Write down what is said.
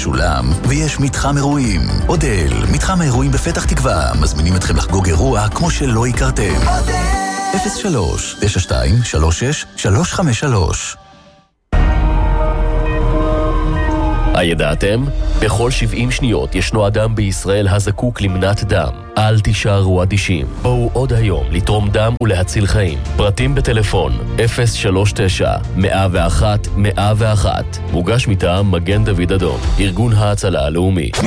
משולם, ויש מתחם אירועים. אודל, מתחם האירועים בפתח תקווה, מזמינים אתכם לחגוג אירוע כמו שלא הכרתם. 03-92-36-353. הידעתם? בכל 70 שניות ישנו אדם בישראל הזקוק למנת דם. אל תישארו אדישים. בואו עוד היום לתרום דם ולהציל חיים. פרטים בטלפון 039-101-101. מוגש מטעם מגן דוד אדום, ארגון ההצלה הלאומי.